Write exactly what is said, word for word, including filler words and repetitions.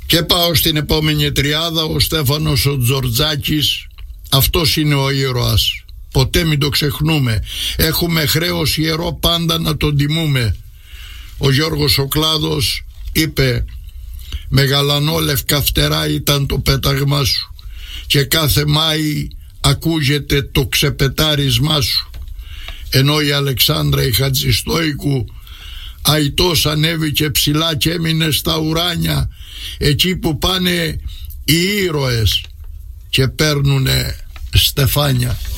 Και πάω στην επόμενη τριάδα, ο Στέφανος ο Τζορτζάκης. Αυτός είναι ο ήρωας, ποτέ μην το ξεχνούμε. Έχουμε χρέος ιερό πάντα να τον τιμούμε. Ο Γιώργος ο Κλάδος είπε: μεγαλανόλευκα φτερά ήταν το πέταγμά σου και κάθε Μάη ακούγεται το ξεπετάρισμά σου. Ενώ η Αλεξάνδρα η Χατζηστόικου αητός ανέβηκε ψηλά και έμεινε στα ουράνια, εκεί που πάνε οι ήρωες και παίρνουνε στεφάνια.